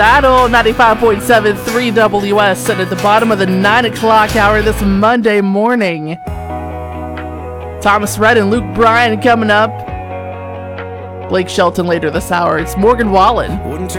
Battle 95.73 WS, and at the bottom of the 9 o'clock hour this Monday morning. Thomas Rhett and Luke Bryan coming up. Blake Shelton later this hour. It's Morgan Wallen.